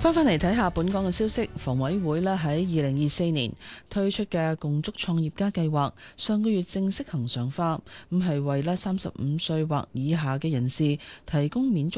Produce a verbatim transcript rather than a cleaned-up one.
翻返嚟睇下本港嘅消息，房委會咧喺二零二四年推出嘅共築創業家計劃，上個月正式恆常化，咁係為咧三十五歲或以下嘅人士提供免租